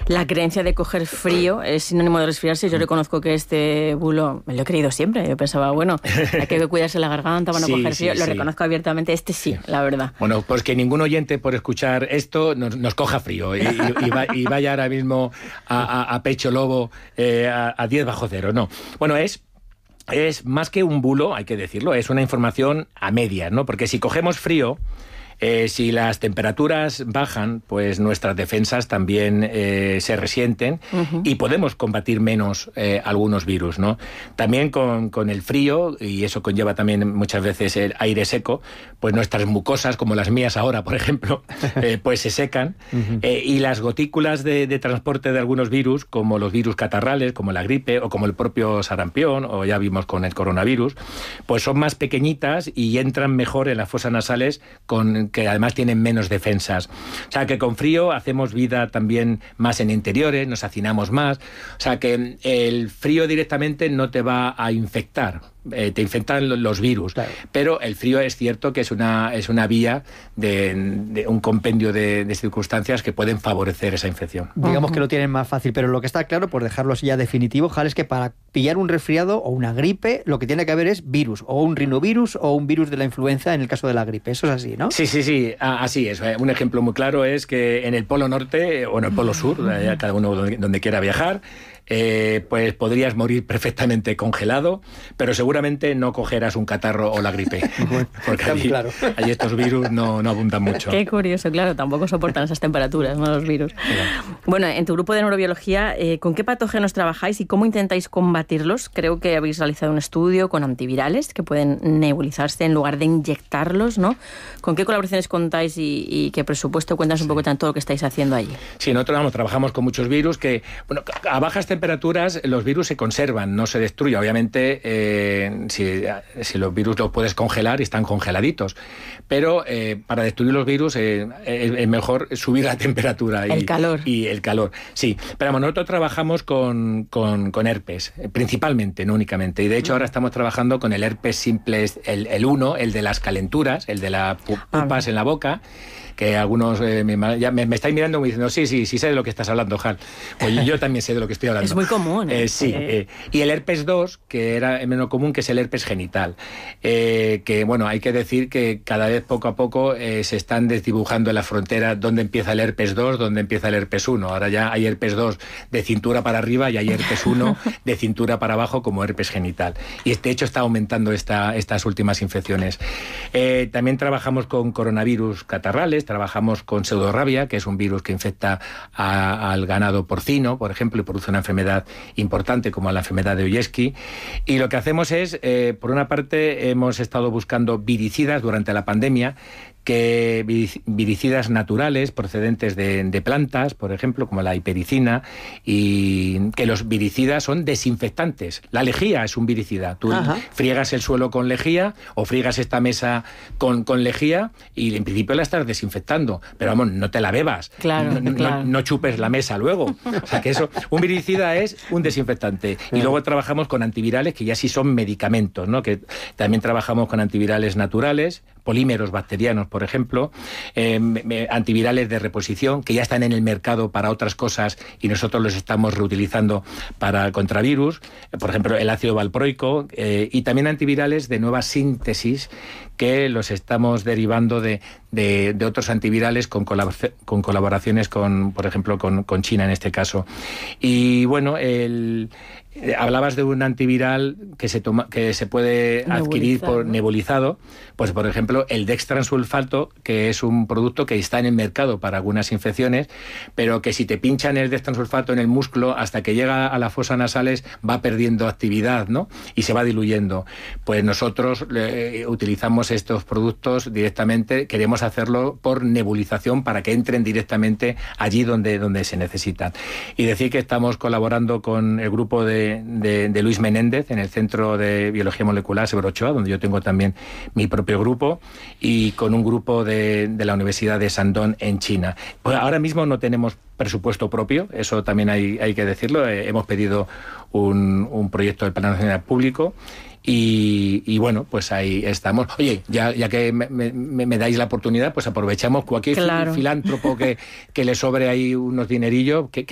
La creencia de coger frío es sinónimo de resfriarse. Yo reconozco que este bulo me lo he creído siempre. Yo pensaba, bueno, hay que cuidarse la garganta para no coger frío. Lo reconozco abiertamente. Sí, la verdad. Bueno, pues que ningún oyente por escuchar esto nos coja frío y vaya ahora mismo a pecho lobo a 10 bajo cero. No. Bueno, es más que un bulo, hay que decirlo, es una información a medias, ¿no? Porque si cogemos frío, si las temperaturas bajan, pues nuestras defensas también se resienten y podemos combatir menos algunos virus, ¿no? También con el frío, y eso conlleva también muchas veces el aire seco, pues nuestras mucosas, como las mías ahora, por ejemplo, pues se secan y las gotículas de transporte de algunos virus, como los virus catarrales, como la gripe o como el propio sarampión, o ya vimos con el coronavirus, pues son más pequeñitas y entran mejor en las fosas nasales que además tienen menos defensas. O sea, que con frío hacemos vida también más en interiores, nos hacinamos más. O sea, que el frío directamente no te va a infectar. Te infectan los virus, claro. Pero el frío es cierto que es una vía de un compendio de circunstancias que pueden favorecer esa infección. Digamos que lo tienen más fácil, pero lo que está claro, por dejarlo así ya definitivo, Jal, es que para pillar un resfriado o una gripe, lo que tiene que haber es virus, o un rinovirus o un virus de la influenza en el caso de la gripe. Eso es así, ¿no? Sí, así es. Un ejemplo muy claro es que en el Polo Norte o en el Polo Sur, cada uno donde quiera viajar, pues podrías morir perfectamente congelado, pero seguramente no cogerás un catarro o la gripe, porque allí estos virus no abundan mucho. Qué curioso, claro, tampoco soportan esas temperaturas, ¿no? Los virus. Bueno, en tu grupo de neurobiología, ¿con qué patógenos trabajáis y cómo intentáis combatirlos? Creo que habéis realizado un estudio con antivirales que pueden nebulizarse en lugar de inyectarlos, ¿no? ¿Con qué colaboraciones contáis y qué presupuesto? Cuéntanos un poco tanto lo que estáis haciendo allí. Sí, nosotros trabajamos con muchos virus que, bueno, a bajas temperaturas los virus se conservan, no se destruyen. Obviamente, si los virus los puedes congelar y están congeladitos. Pero para destruir los virus es mejor subir la temperatura. El calor. Y el calor, sí. Pero bueno, nosotros trabajamos con herpes, principalmente, no únicamente. Y de hecho ahora estamos trabajando con el herpes simple, el 1, el de las calenturas, el de las pupas en la boca, que algunos ya me estáis mirando y diciendo, sí, sé de lo que estás hablando, Jal. Pues yo también sé de lo que estoy hablando. Es muy común. Y el herpes 2, que era menos común, que es el herpes genital. Que, bueno, hay que decir que cada vez poco a poco se están desdibujando en la frontera dónde empieza el herpes 2, dónde empieza el herpes 1. Ahora ya hay herpes 2 de cintura para arriba y hay herpes 1 de cintura para abajo como herpes genital. Y de hecho está aumentando estas últimas infecciones. También trabajamos con coronavirus catarrales, trabajamos con pseudorrabia, que es un virus que infecta al ganado porcino, por ejemplo, y produce una enfermedad importante como la enfermedad de Oyeski. Y lo que hacemos es, por una parte, hemos estado buscando viricidas durante la pandemia, que viricidas naturales procedentes de plantas, por ejemplo, como la hipericina, y que los viricidas son desinfectantes. La lejía es un viricida. Tú friegas el suelo con lejía o friegas esta mesa con lejía y en principio la estás desinfectando, pero vamos, no te la bebas. Claro, no chupes la mesa luego. O sea que eso, un viricida es un desinfectante. Y luego trabajamos con antivirales que ya sí son medicamentos, ¿no? Que también trabajamos con antivirales naturales, polímeros bacterianos, por ejemplo, antivirales de reposición que ya están en el mercado para otras cosas y nosotros los estamos reutilizando para contravirus, por ejemplo, el ácido valproico, y también antivirales de nueva síntesis que los estamos derivando de otros antivirales con colaboraciones con, por ejemplo, con China en este caso. Y bueno, hablabas de un antiviral que se puede adquirir por nebulizado, pues por ejemplo el dextransulfato, que es un producto que está en el mercado para algunas infecciones, pero que si te pinchan el dextransulfato en el músculo, hasta que llega a las fosas nasales va perdiendo actividad, ¿no? Y se va diluyendo. Pues nosotros utilizamos estos productos directamente, queremos hacerlo por nebulización para que entren directamente allí donde se necesitan. Y decir que estamos colaborando con el grupo de Luis Menéndez en el Centro de Biología Molecular Severo Ochoa, donde yo tengo también mi propio grupo, y con un grupo de la Universidad de Shandong en China. Pues ahora mismo no tenemos presupuesto propio, eso también hay que decirlo. Hemos pedido un proyecto del Plan Nacional Público y bueno, pues ahí estamos. Oye, ya que me dais la oportunidad, pues aprovechamos cualquier filántropo que le sobre ahí unos dinerillos, que